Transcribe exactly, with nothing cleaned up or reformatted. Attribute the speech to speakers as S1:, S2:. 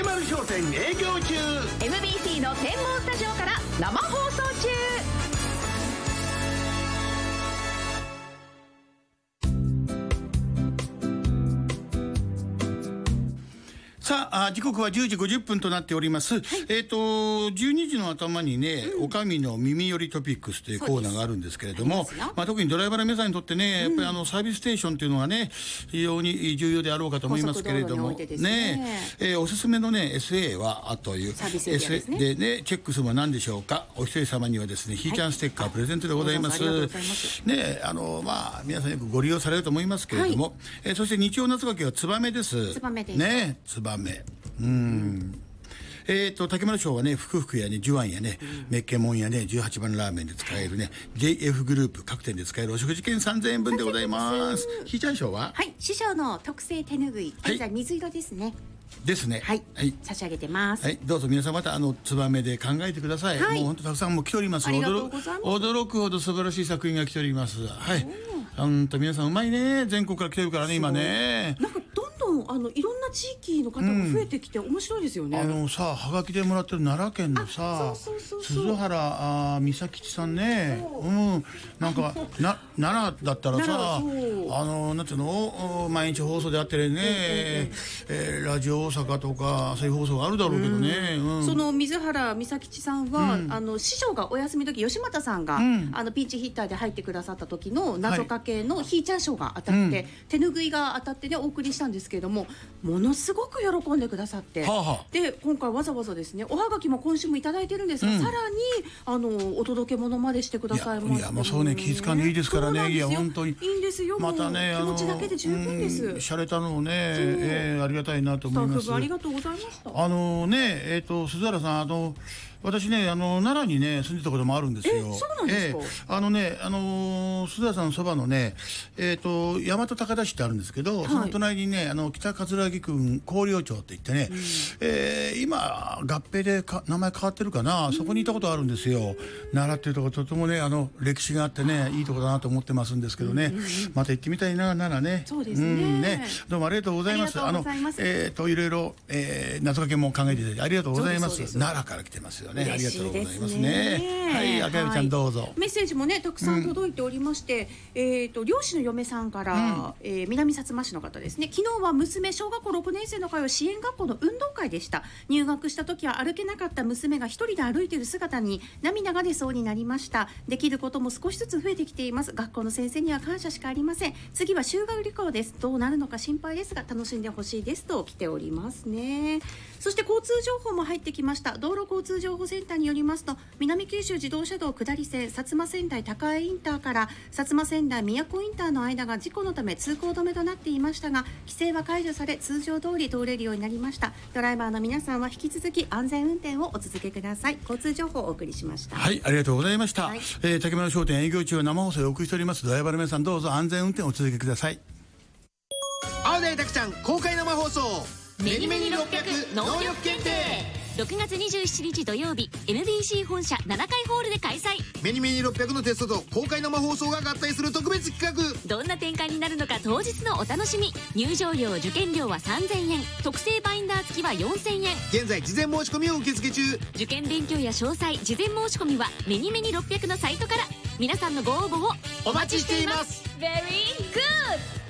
S1: 丸商店営業中。
S2: エムビーシー の天望スタジオから生放送中。
S3: さあ、時刻はじゅうじごじゅっぷんとなっております。はい、えっと、じゅうにじの頭にね、うん、おかみの耳寄りトピックスというコーナーがあるんですけれども、まあ、特にドライバーの皆さんにとってね、やっぱりあの、サービスステーションというのがね、非常に重要であろうかと思いますけれども、ね、ねえー、おすすめのね、エスエー は、あという、
S2: サービスエリアですね。
S3: でね、チェックするのは何でしょうか。お一人様にはですね、ひーちゃんステッカープレゼントでございます。はい、ね、あの、まあ、皆さんよくご利用されると思いますけれども、はい、えー、そして日曜夏掛けはツバメです。
S2: ツバメです。
S3: ね、ツバメ。うん。えっ、ー、と、竹丸賞はね、福々やね、ジュワンやね、メッケモンやね、じゅうはちばんラーメンで使えるね、ジェイエフ グループ各店で使えるお食事券さんぜんえんぶんでございます。ひーちゃん賞は、
S2: はい、師匠の特製手ぬぐい、現在水色ですね。はい
S3: ですね。
S2: はい、はい、差し上げてます。
S3: はい、どうぞ皆さんまたあのツバメで考えてください。はい、もう本当たくさんもう来ております。
S2: ありがとうございます。
S3: 驚くほど素晴らしい作品が来ております。はい。本当皆さんうまいね。全国から来てるからね今ね。
S2: なんかどんどんあのいろんな地域の方が増えてきて面白いですよね。
S3: うん、あのさはがきでもらってる奈良県のさ鈴原あ美咲さんね。うん。なんかな奈良だったらさあのなんていうの毎日放送であってるね、えーえー、ラジオ大阪とかそういう放送があるだろうけどね。うんうん、
S2: その水原美咲さんは、うん、あの師匠がお休みの時吉又さんが、うん、あのピンチヒッターで入ってくださった時の謎かけのひーちゃん賞が当たって、はい、手ぬぐいが当たってねお送りしたんですけれどもものすごく喜んでくださって、はあはあ、で今回わざわざですねおはがきも今週もいただいてるんですが、うん、さらにあのお届け物までしてくださいました、ね、
S3: いやもうそうね気遣んでいいですからね。いや本当に
S2: いいんですよ。またね気持ちだけで十分です。
S3: 洒落たのをね、えー、ありがたいなと思います。
S2: スタッフありがとうございました。
S3: あのねえっ、ー、と鈴原さんあの私ねあの奈良にね住んでたこともあるんですよ。
S2: えそうなんですか。
S3: えー、あのねあのー、鈴原さんのそばのねえっ、ー、と大和高田市ってあるんですけど、はい、その隣にねあの北葛城郡広陵町って言ってね、うん、えー、今合併でか名前変わってるかな、うん、そこにいたことあるんですよ。奈良っていうところとてもねあの歴史があってねいいところだなと思ってますんですけどね、うんうんうん、また行ってみたいな奈良ね。
S2: そうですね、
S3: うんね、どうもありがとうございます。あのえっ、ー、といろいろ、えー、謎かけも考えていただいてありがとうございます。奈良から来てますよね。ありがとうございますね。はい、赤山ちゃんどうぞ。
S2: メッセージもねたくさん届いておりまして、うん、えっ、ー、と漁師の嫁さんから、うんえー、南薩摩市の方ですね。昨日は娘小学校ろくねん生の会を支援学校の運動会でした。入学した時は歩けなかった娘が一人で歩いている姿に涙が出そうになりました。できることも少しずつ増えてきています。学校の先生には感謝しかありません。次は修学旅行です。どうなるのか心配ですが楽しんでほしいですと来ておりますね。そして交通情報も入ってきました。道路交通情報センターによりますと南九州自動車道下り線薩摩川内高江インターから薩摩川内宮古インターの間が事故のため通行止めとなっていましたが規制は解除され通常通り通れるようになりました。ドライバーの皆さんは引き続き安全運転をお続けください。交通情報をお送りしました。
S3: はいありがとうございました、はいえー、竹丸商店営業中は生放送でお送りしております。ドライバーの皆さんどうぞ安全運転をお続けください。
S1: 青田たくちゃん公開生放送メニメニろっぴゃく能力検定
S4: ろくがつにじゅうしちにち土曜日 エヌビーシー 本社ななかいホールで開催。
S1: メニメニろっぴゃくのテストと公開生放送が合体する特別企画。
S4: どんな展開になるのか当日のお楽しみ。入場料受験料はさんぜんえん特製バインダー付きはよんせんえん。
S1: 現在事前申し込みを受付中。
S4: 受験勉強や詳細事前申し込みはメニメニろっぴゃくのサイトから。皆さんのご応募を
S1: お待ちしています。
S4: Very good